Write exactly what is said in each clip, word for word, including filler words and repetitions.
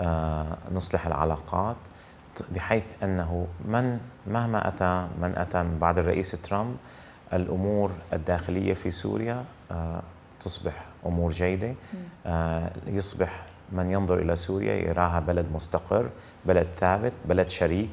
نصلح العلاقات، بحيث أنه من مهما أتى من أتى من بعد الرئيس ترامب، الأمور الداخلية في سوريا تصبح أمور جيدة. يصبح من ينظر إلى سوريا يراها بلد مستقر، بلد ثابت، بلد شريك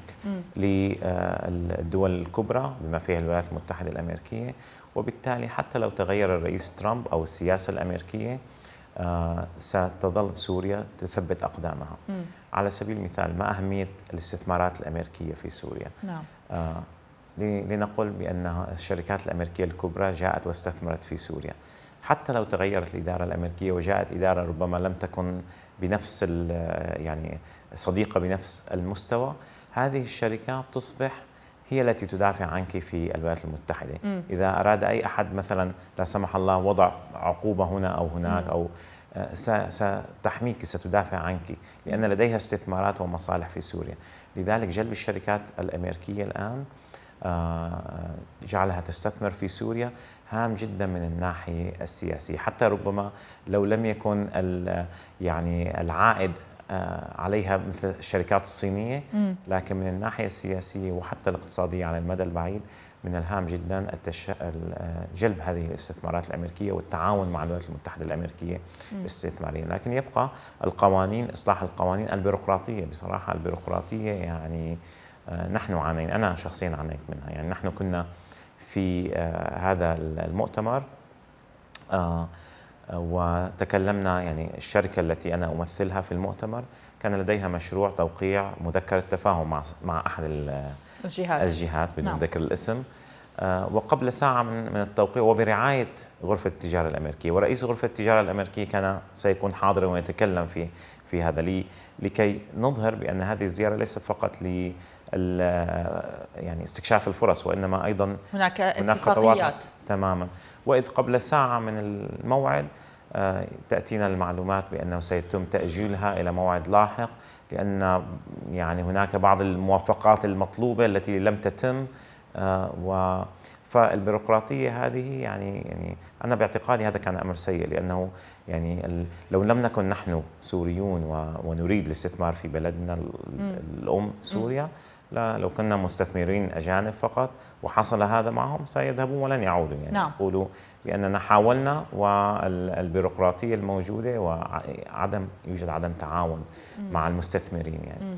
للدول الكبرى بما فيها الولايات المتحدة الأمريكية. وبالتالي حتى لو تغير الرئيس ترامب أو السياسة الأمريكية، ستظل سوريا تثبت أقدامها. م. على سبيل المثال، ما أهمية الاستثمارات الأمريكية في سوريا؟ نعم. آه لنقل بأن الشركات الأمريكية الكبرى جاءت واستثمرت في سوريا. حتى لو تغيرت الإدارة الأمريكية وجاءت إدارة ربما لم تكن بنفس يعني صديقة بنفس المستوى، هذه الشركات تصبح هي التي تدافع عنك في الولايات المتحدة. م. إذا أراد أي أحد مثلا لا سمح الله وضع عقوبة هنا أو هناك، م. أو ستحميك، ستدافع عنك، لأن لديها استثمارات ومصالح في سوريا. لذلك جلب الشركات الأمريكية الآن جعلها تستثمر في سوريا هام جدا من الناحية السياسية. حتى ربما لو لم يكن يعني العائد عليها مثل الشركات الصينية، لكن من الناحية السياسية وحتى الاقتصادية على المدى البعيد من الهام جدا التش... جلب هذه الاستثمارات الأمريكية والتعاون مع الولايات المتحدة الأمريكية استثماريا. لكن يبقى القوانين، إصلاح القوانين، البيروقراطية. بصراحة البيروقراطية يعني نحن عانينا، أنا شخصيا عانيت منها. يعني نحن كنا في هذا المؤتمر وتكلمنا، يعني الشركة التي أنا أمثلها في المؤتمر كان لديها مشروع توقيع مذكرة تفاهم مع مع أحد الجهات, الجهات بدون نعم. ذكر الاسم. وقبل ساعة من من التوقيع وبرعاية غرفة التجارة الأمريكية، ورئيس غرفة التجارة الأمريكية كان سيكون حاضرا ويتكلم في في هذا لي لكي نظهر بأن هذه الزيارة ليست فقط ل يعني استكشاف الفرص، وإنما أيضا هناك اتفاقيات تماما. وإذ قبل ساعة من الموعد تأتينا المعلومات بأنه سيتم تأجيلها إلى موعد لاحق، لأن يعني هناك بعض الموافقات المطلوبة التي لم تتم. و فالبيروقراطية هذه يعني يعني أنا باعتقادي هذا كان أمر سيء، لأنه يعني لو لم نكن نحن سوريون ونريد الاستثمار في بلدنا الأم سوريا، لا لو كنا مستثمرين أجانب فقط وحصل هذا معهم سيذهبون ولن يعودوا. يعني نعم. يقولوا بأننا حاولنا والبيروقراطية الموجودة وعدم يوجد عدم تعاون مم. مع المستثمرين. يعني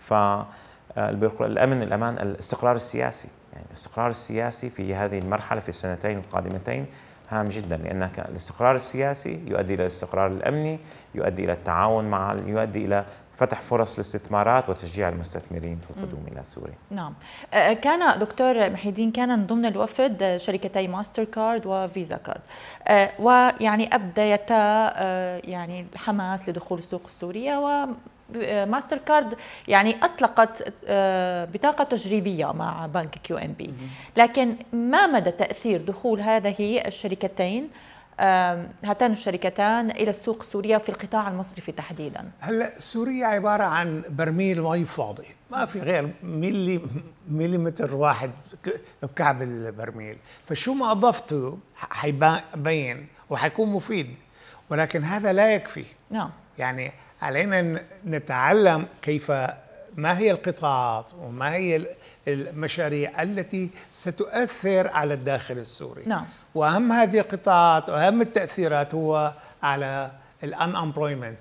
فالأمن الأمان الاستقرار السياسي، يعني الاستقرار السياسي في هذه المرحلة في السنتين القادمتين هام جدا، لأن الاستقرار السياسي يؤدي إلى الاستقرار الأمني، يؤدي إلى التعاون مع يؤدي إلى فتح فرص الاستثمارات وتشجيع المستثمرين في القدوم م. إلى سوريا. نعم. كان دكتور محي الدين كان من ضمن الوفد شركتي ماستر كارد وفيزا كارد، ويعني أبديتا يعني الحماس لدخول السوق السورية، و ماستر كارد يعني أطلقت بطاقة تجريبية مع بنك كيو إم بي، لكن ما مدى تأثير دخول هذه الشركتين هاتان الشركتان إلى السوق السورية في القطاع المصرفي تحديدا؟ هلا سوريا عبارة عن برميل مي فاضي، ما في غير ملي مليمتر واحد بكعب البرميل، فشو ما أضفته حيبين وحيكون مفيد، ولكن هذا لا يكفي. نعم. يعني علينا نتعلم كيف ما هي القطاعات وما هي المشاريع التي ستؤثر على الداخل السوري. نعم. وأهم هذه القطاعات وأهم التأثيرات هو على الانامبلويمنت،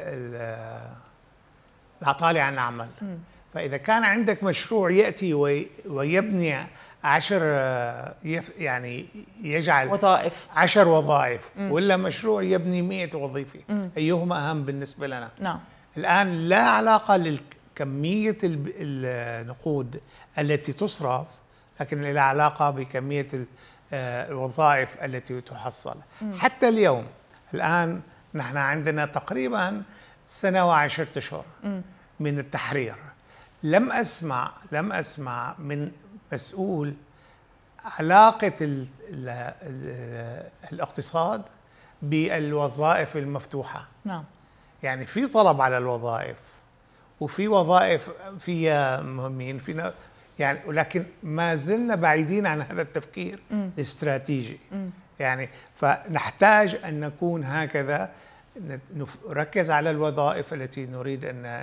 العطالة عن العمل. م. فإذا كان عندك مشروع يأتي ويبني عشر يعني يجعل وظائف عشر وظائف، م. ولا مشروع يبني مئة وظيفة، م. أيهما أهم بالنسبة لنا؟ نعم. الآن لا علاقة لكمية النقود التي تصرف، لكن لها علاقة بكمية الوظائف التي تحصل. م. حتى اليوم الآن نحن عندنا تقريبا سنة وعشرة أشهر من التحرير، لم أسمع لم أسمع من مسؤول علاقة ال ال ال الاقتصاد بالوظائف المفتوحة. نعم. يعني في طلب على الوظائف وفي وظائف فيها مهمين فينا، يعني ولكن ما زلنا بعيدين عن هذا التفكير م. الاستراتيجي. م. يعني فنحتاج أن نكون هكذا، نركز على الوظائف التي نريد أن